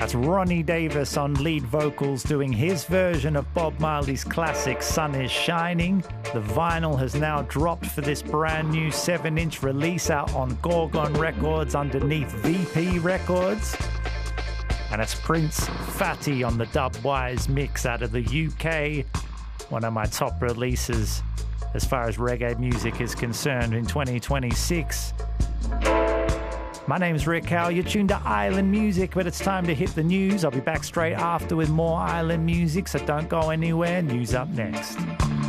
That's Ronnie Davis on lead vocals doing his version of Bob Marley's classic Sun is Shining. The vinyl has now dropped for this brand new 7-inch release out on Gorgon Records underneath VP Records. And it's Prince Fatty on the Dubwise mix out of the UK. One of my top releases as far as reggae music is concerned in 2026. My name's Rick Howell. You're tuned to Island Music, but it's time to hit the news. I'll be back straight after with more Island Music, so don't go anywhere. News up next.